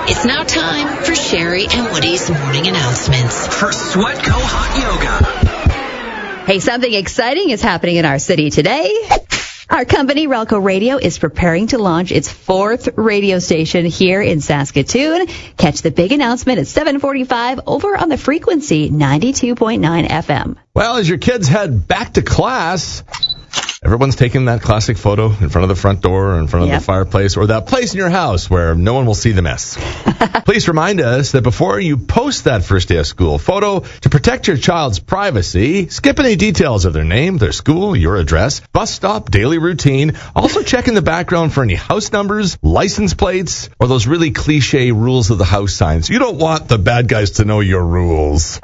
It's now time for Sherry and Woody's morning announcements. For Sweatco Hot Yoga. Hey, something exciting is happening in our city today. Our company, Relco Radio, is preparing to launch its 4th radio station here in Saskatoon. Catch the big announcement at 7:45 over on the frequency 92.9 FM. Well, as your kids head back to class, everyone's taking that classic photo in front of the front door or in front of the fireplace or that place in your house where no one will see the mess. Please remind us that before you post that first day of school photo, to protect your child's privacy, skip any details of their name, their school, your address, bus stop, daily routine. Also check in the background for any house numbers, license plates, or those really cliche rules of the house signs. You don't want the bad guys to know your rules.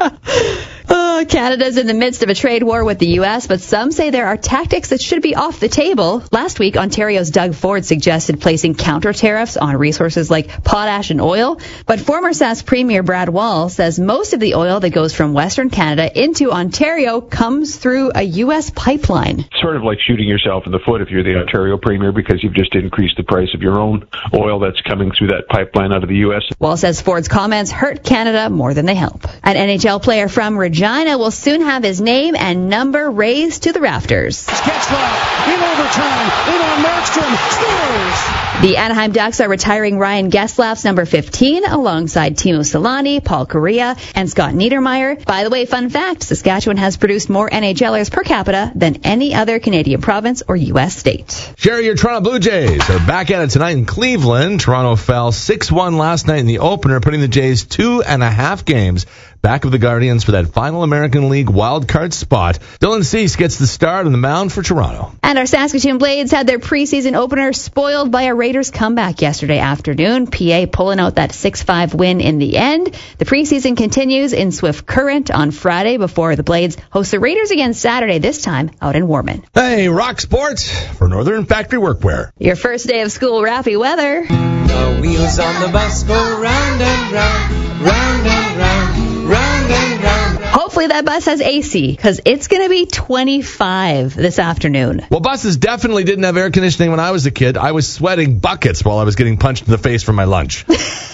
Canada's in the midst of a trade war with the U.S., but some say there are tactics that should be off the table. Last week, Ontario's Doug Ford suggested placing counter tariffs on resources like potash and oil. But former Sask Premier Brad Wall says most of the oil that goes from Western Canada into Ontario comes through a U.S. pipeline. It's sort of like shooting yourself in the foot if you're the Ontario Premier because you've just increased the price of your own oil that's coming through that pipeline out of the U.S. Wall says Ford's comments hurt Canada more than they help. An NHL player from Regina will soon have his name and number raised to the rafters. Getzlaff in overtime, in on Markstrom, scores! The Anaheim Ducks are retiring Ryan Getzlaff's number 15 alongside Timo Solani, Paul Correa, and Scott Niedermayer. By the way, fun fact, Saskatchewan has produced more NHLers per capita than any other Canadian province or U.S. state. Sherry, your Toronto Blue Jays are back at it tonight in Cleveland. Toronto fell 6-1 last night in the opener, putting the Jays 2.5 games back of the Guardians for that final American League wildcard spot. Dylan Cease gets the start on the mound for Toronto. And our Saskatoon Blades had their preseason opener spoiled by a Raiders comeback yesterday afternoon. PA pulling out that 6-5 win in the end. The preseason continues in Swift Current on Friday before the Blades host the Raiders again Saturday, this time out in Warman. Hey, Rock Sports for Northern Factory Workwear. Your first day of school, Raffy weather. The wheels on the bus go round and round, round and round, round and round. Hopefully that bus has AC, because it's going to be 25 this afternoon. Well, buses definitely didn't have air conditioning when I was a kid. I was sweating buckets while I was getting punched in the face for my lunch.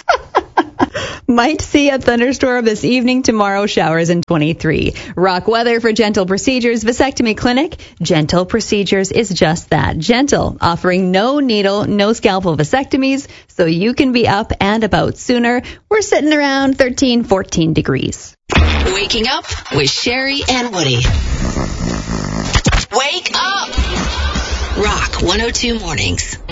Might see a thunderstorm this evening. Tomorrow, showers in 23. Rock weather for Gentle Procedures Vasectomy Clinic. Gentle Procedures is just that, gentle, offering no needle, no scalpel vasectomies, so you can be up and about sooner. We're sitting around 13, 14 degrees. Waking up with Sherry and Woody. Wake up! Rock 102 Mornings.